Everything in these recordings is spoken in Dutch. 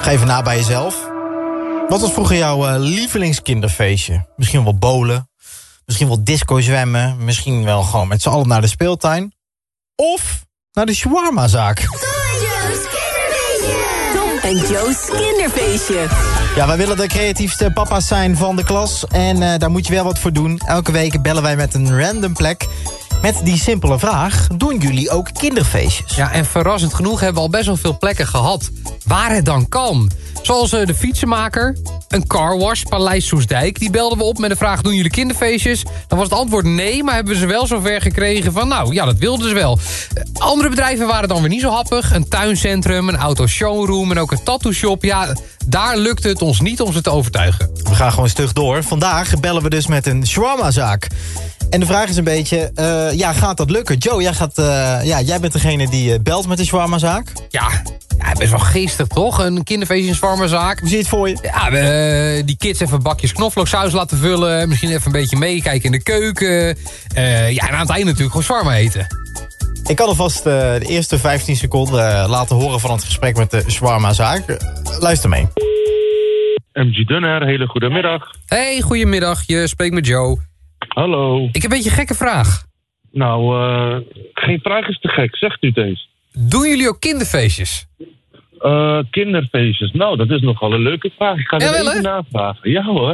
Ga even na bij jezelf. Wat was vroeger jouw lievelingskinderfeestje? Misschien wel bowlen. Misschien wel disco zwemmen. Misschien wel gewoon met z'n allen naar de speeltuin. Of naar de shawarmazaak. Tom en Joe's kinderfeestje. Ja, wij willen de creatiefste papa's zijn van de klas. En daar moet je wel wat voor doen. Elke week bellen wij met een random plek. Met die simpele vraag, doen jullie ook kinderfeestjes? Ja, en verrassend genoeg hebben we al best wel veel plekken gehad waar het dan kan. Zoals de fietsenmaker, een carwash, Paleis Soestdijk. Die belden we op met de vraag, doen jullie kinderfeestjes? Dan was het antwoord nee, maar hebben we ze wel zover gekregen van... nou, ja, dat wilden ze wel. Andere bedrijven waren dan weer niet zo happig. Een tuincentrum, een autoshowroom en ook een tattoo shop. Ja, daar lukte het ons niet om ze te overtuigen. We gaan gewoon stug door. Vandaag bellen we dus met een shawarmazaak. En de vraag is een beetje, gaat dat lukken? Joe, jij bent degene die belt met de shawarmazaak. Ja, best wel geestig toch? Een kinderfeestje in shawarmazaak. Hoe zie je het voor je? Ja, die kids even bakjes knoflooksaus laten vullen. Misschien even een beetje meekijken in de keuken. En aan het einde natuurlijk gewoon shawarma eten. Ik kan alvast de eerste 15 seconden laten horen van het gesprek met de shawarmazaak. Luister mee. MG Dunner, hele goede middag. Hey, goedemiddag. Je spreekt met Joe. Hallo. Ik heb een beetje een gekke vraag. Nou, geen vraag is te gek, zegt u het eens. Doen jullie ook kinderfeestjes? Kinderfeestjes, nou, dat is nogal een leuke vraag. Ik ga er even navragen. Ja hoor.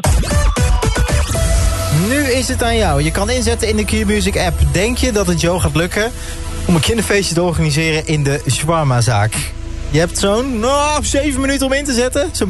Nu is het aan jou. Je kan inzetten in de Q-Music app. Denk je dat het Joe gaat lukken om een kinderfeestje te organiseren in de shawarmazaak? Je hebt zo'n 7 minuten om in te zetten.